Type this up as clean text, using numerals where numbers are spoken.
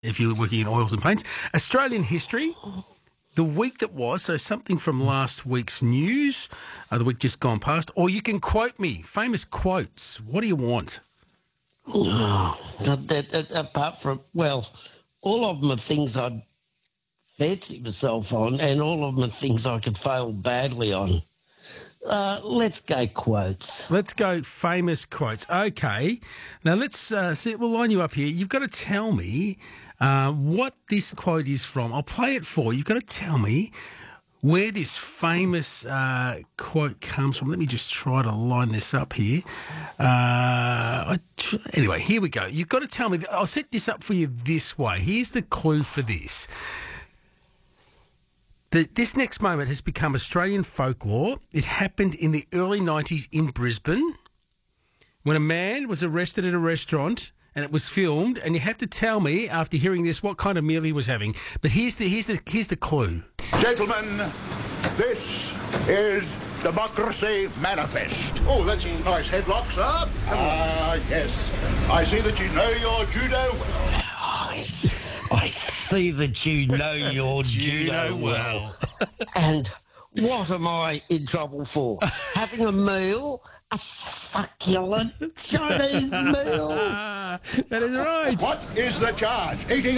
if you're working in oils and paints. Australian history, the week that was, so something from last week's news, the week just gone past, or you can quote me, famous quotes. What do you want? Apart from, well, all of them are things I'd fancy myself on, and all of them are things I could fail badly on. Let's go quotes. Let's go famous quotes. Okay. Now let's see. We'll line you up here. You've got to tell me what this quote is from. I'll play it for you. You've got to tell me where this famous quote comes from. Let me just try to line this up here. Anyway, here we go. You've got to tell me. I'll set this up for you this way. Here's the clue for this. This next moment has become Australian folklore. It happened in the early 90s in Brisbane when a man was arrested at a restaurant and it was filmed, and you have to tell me after hearing this what kind of meal he was having. But here's the clue. Gentlemen, this is Democracy Manifest. Oh, that's a nice headlock, sir. Yes. I see that you know your judo well. I see that you know your judo well. And what am I in trouble for? Having a meal? A succulent Chinese meal? That is right. What is the charge? Eating